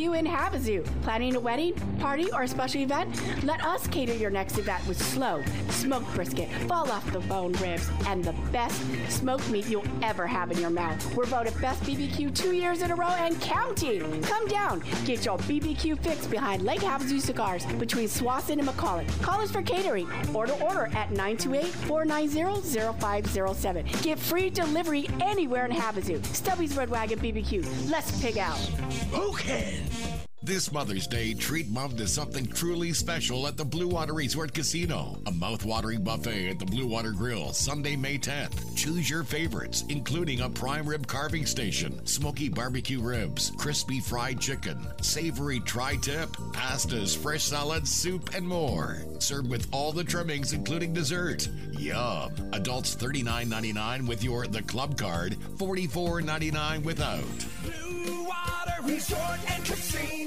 BBQ in Havasu. Planning a wedding, party, or a special event? Let us cater your next event with slow, smoked brisket, fall off the bone ribs, and the best smoked meat you'll ever have in your mouth. We're voted Best BBQ 2 years in a row and counting. Come down, get your BBQ fix behind Lake Havasu Cigars between Swanson and McCulloch. Call us for catering. Order at 928-490-0507. Get free delivery anywhere in Havasu. Stubby's Red Wagon BBQ. Let's pig out. Okay. This Mother's Day, treat Mom to something truly special at the Blue Water Resort Casino. A mouth-watering buffet at the Blue Water Grill, Sunday, May 10th. Choose your favorites, including a prime rib carving station, smoky barbecue ribs, crispy fried chicken, savory tri-tip, pastas, fresh salads, soup, and more. Served with all the trimmings, including dessert. Yum. Adults $39.99 with your The Club card, $44.99 without. Blue Water Resort and Casino.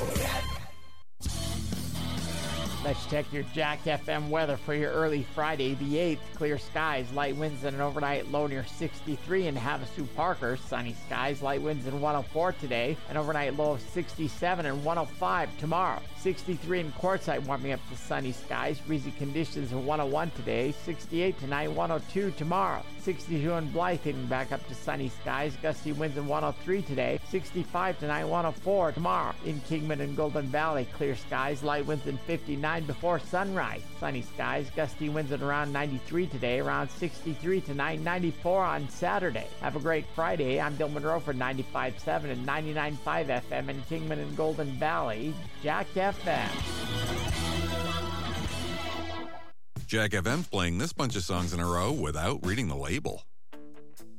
Let's check your Jack FM weather for your early Friday the 8th. Clear skies, light winds, and an overnight low near 63 in Havasu Parker. Sunny skies, light winds, and 104 today. An overnight low of 67 and 105 tomorrow. 63 in Quartzsite, warming up to sunny skies. Breezy conditions of 101 today. 68 tonight, 102 tomorrow. 62 in Blythe, heading back up to sunny skies. Gusty winds in 103 today. 65 tonight, 104 tomorrow. In Kingman and Golden Valley, clear skies, light winds in 59 before sunrise. Sunny skies, gusty winds at around 93 today, around 63 tonight, 94 on Saturday. Have a great Friday. I'm Bill Monroe for 95.7 and 99.5 FM in Kingman and Golden Valley. Jack FM. Jack FM's playing this bunch of songs in a row without reading the label.